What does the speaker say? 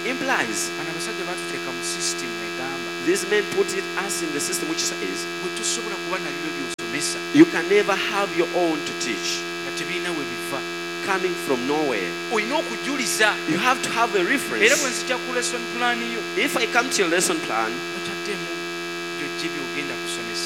implies bano abasajja batuteeka mu system egamba these men put us in the system which says bwe tusobola kuba nabyo by'osomesa you can never have your own to teach nga tebirina we biva coming from nowhere. olina okujuliza You have to have a era bwe reference. nzija ku lesson plan yo If I come to your lesson plan, otaddemu byojje byogenda kusomesa